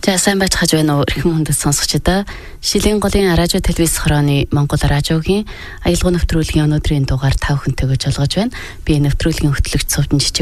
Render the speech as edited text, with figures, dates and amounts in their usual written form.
За сайн байцгааж байна уу эрхэм хүндэт сонсогчдоо. Шилийн голын радио телевиз хорооны Монгол радиогийн аялал нэвтрүүлгийн өнөөдрийн дугаар 5 хүнтэйгөө жолгож байна. Би нэвтрүүлгийн хөтлөгч Сувдан Жижиг